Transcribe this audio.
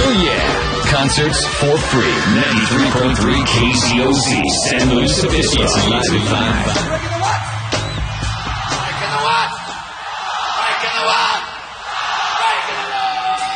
Oh, yeah. Concerts for free. 93.3 KCOZ, San Luis Obispo. It's live.